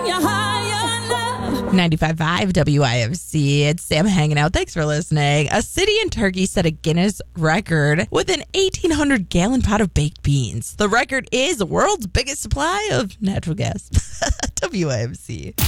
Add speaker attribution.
Speaker 1: 95.5 WIFC. It's Sam hanging out. Thanks for listening. A city in Turkey set a Guinness record with an 1,800-gallon pot of baked beans. The record is the world's biggest supply of natural gas. WIFC.